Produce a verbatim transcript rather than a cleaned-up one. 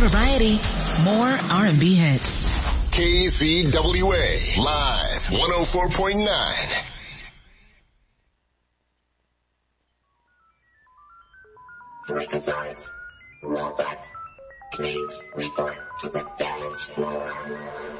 variety, more R and B hits. K C W A, live, one oh four point nine. Freakazoids, robots, please report to the dance floor.